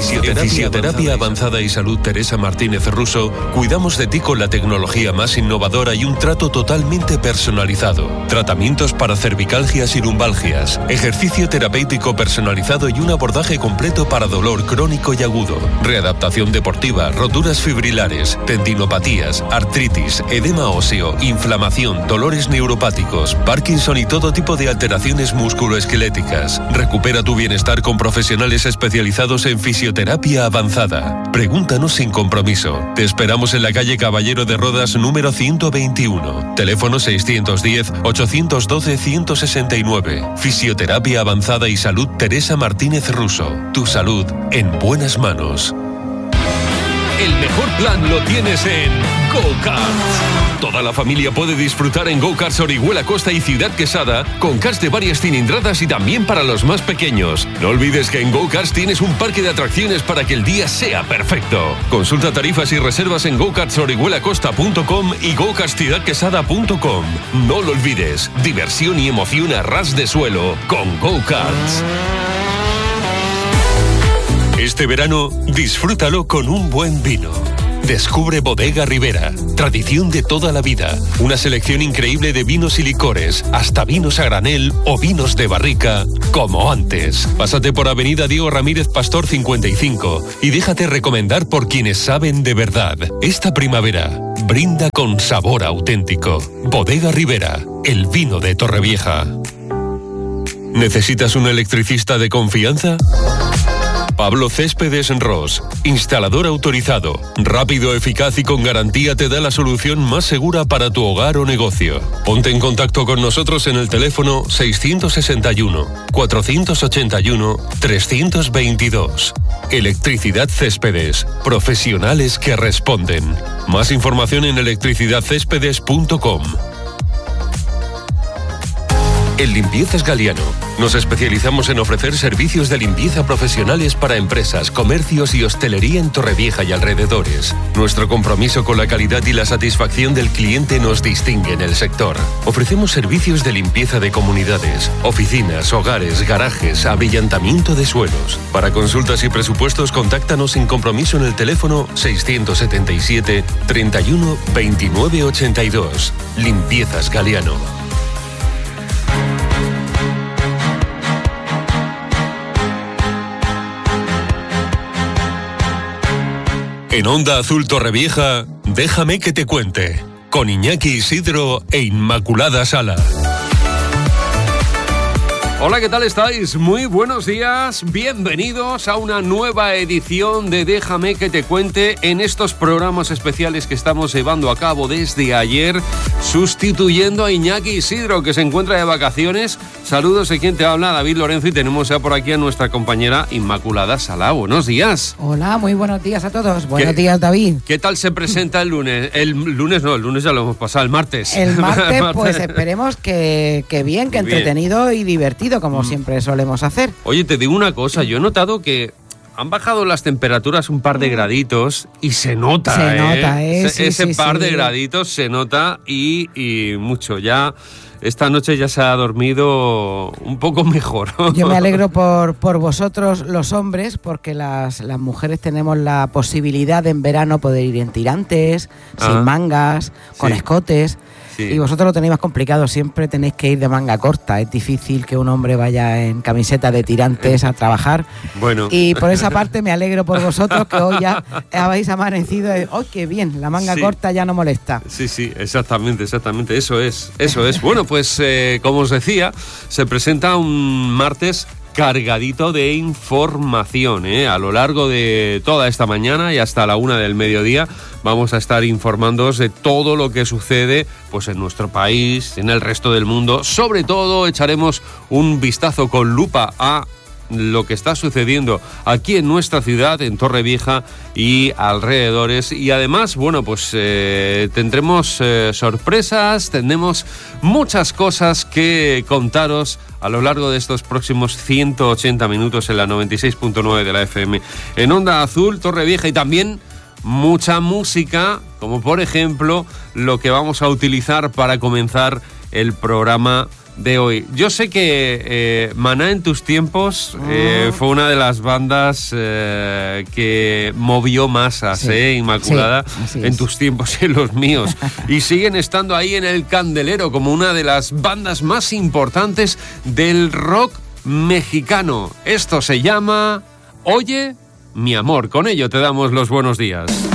Fisioterapia Avanzada y Salud Teresa Martínez Russo, cuidamos de ti con la tecnología más innovadora y un trato totalmente personalizado. Tratamientos para cervicalgias y lumbalgias, ejercicio terapéutico personalizado y un abordaje completo para dolor crónico y agudo, readaptación deportiva, roturas fibrilares, tendinopatías, artritis, edema óseo, inflamación, dolores neuropáticos, Parkinson y todo tipo de alteraciones musculoesqueléticas. Recupera tu bienestar con profesionales especializados en fisioterapia avanzada. Pregúntanos sin compromiso. Te esperamos en la calle Caballero de Rodas número 121. Teléfono 610-812-169. Fisioterapia Avanzada y Salud Teresa Martínez Russo. Tu salud en buenas manos. El mejor plan lo tienes en Go-Karts. Toda la familia puede disfrutar en Go-Karts Orihuela Costa y Ciudad Quesada con karts de varias cilindradas y también para los más pequeños. No olvides que en Go-Karts tienes un parque de atracciones para que el día sea perfecto. Consulta tarifas y reservas en gokartsorihuelacosta.com y gokartsciudadquesada.com. No lo olvides, diversión y emoción a ras de suelo con Go-Karts. Este verano, disfrútalo con un buen vino. Descubre Bodega Ribera, tradición de toda la vida. Una selección increíble de vinos y licores, hasta vinos a granel o vinos de barrica, como antes. Pásate por Avenida Diego Ramírez Pastor 55 y déjate recomendar por quienes saben de verdad. Esta primavera, brinda con sabor auténtico. Bodega Ribera, el vino de Torrevieja. ¿Necesitas un electricista de confianza? Pablo Céspedes Ros, instalador autorizado, rápido, eficaz y con garantía, te da la solución más segura para tu hogar o negocio. Ponte en contacto con nosotros en el teléfono 661-481-322. Electricidad Céspedes, profesionales que responden. Más información en electricidadcéspedes.com. En Limpiezas Galiano, nos especializamos en ofrecer servicios de limpieza profesionales para empresas, comercios y hostelería en Torrevieja y alrededores. Nuestro compromiso con la calidad y la satisfacción del cliente nos distingue en el sector. Ofrecemos servicios de limpieza de comunidades, oficinas, hogares, garajes, abrillantamiento de suelos. Para consultas y presupuestos, contáctanos sin compromiso en el teléfono 677 31 29 82. Limpiezas Galiano. En Onda Azul Torrevieja, déjame que te cuente, con Iñaki Isidro e Inmaculada Sala. Hola, ¿qué tal estáis? Muy buenos días, bienvenidos a una nueva edición de Déjame que te cuente en estos programas especiales que estamos llevando a cabo desde ayer, sustituyendo a Iñaki Isidro, que se encuentra de vacaciones. Saludos de quien te habla, David Lorenzo, y tenemos ya por aquí a nuestra compañera Inmaculada Sala. Buenos días. Hola, muy buenos días a todos. Buenos días, David. ¿Qué tal se presenta el lunes? El lunes ya lo hemos pasado, el martes. El martes, pues esperemos que bien, que entretenido y divertido, como siempre solemos hacer. Oye, te digo una cosa, yo he notado que han bajado las temperaturas un par de graditos y se nota, ese par de graditos se nota y mucho. Ya esta noche ya se ha dormido un poco mejor. Yo me alegro por vosotros, los hombres, porque las mujeres tenemos la posibilidad de en verano poder ir en tirantes, sin mangas, con escotes. Sí. Y vosotros lo tenéis más complicado, siempre tenéis que ir de manga corta. Es difícil que un hombre vaya en camiseta de tirantes a trabajar. Bueno. Y por esa parte me alegro por vosotros, que hoy ya habéis amanecido. ¡Oh, qué bien! La manga corta ya no molesta. Sí, exactamente. Eso es. Bueno, pues como os decía, se presenta un martes cargadito de información, A lo largo de toda esta mañana y hasta la 1 del mediodía vamos a estar informándoos de todo lo que sucede pues en nuestro país, en el resto del mundo. Sobre todo echaremos un vistazo con lupa a lo que está sucediendo aquí en nuestra ciudad, en Torrevieja y alrededores. Y además, bueno, pues tendremos sorpresas, tendremos muchas cosas que contaros a lo largo de estos próximos 180 minutos en la 96.9 de la FM en Onda Azul Torrevieja, y también mucha música, como por ejemplo lo que vamos a utilizar para comenzar el programa de hoy. Yo sé que Maná en tus tiempos fue una de las bandas que movió masas, Inmaculada, en tus tiempos y en los míos. Y siguen estando ahí en el candelero como una de las bandas más importantes del rock mexicano. Esto se llama Oye, mi amor. Con ello te damos los buenos días.